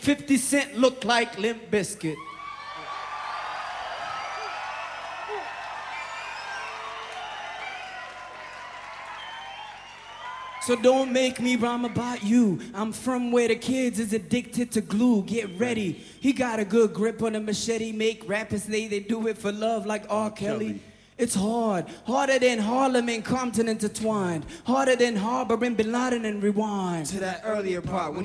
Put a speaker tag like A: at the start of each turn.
A: 50 Cent look like Limp Bizkit. So don't make me rhyme about you. I'm from where the kids is addicted to glue. Get ready. He got a good grip on the machete. Make rappers say they do it for love like R. Kelly. It's hard. Harder than Harlem and Compton intertwined. Harder than Harbor and Bin Laden and Rewind.
B: To that earlier part.